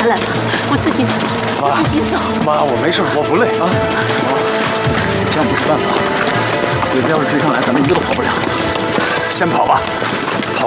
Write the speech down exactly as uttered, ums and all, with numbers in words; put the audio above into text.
来了，我自己走，我自己走。 妈，我没事，我不累啊。 这样不是办法，鬼子要是追上来，咱们一个都跑不了。 先跑吧。